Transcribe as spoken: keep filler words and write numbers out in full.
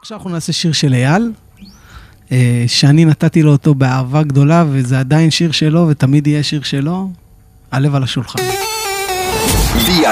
עכשיו אנחנו נעשה שיר של אייל, שאני נתתי לו אותו באהבה גדולה, וזה עדיין שיר שלו, ותמיד יהיה שיר שלו, הלב על השולחן. וי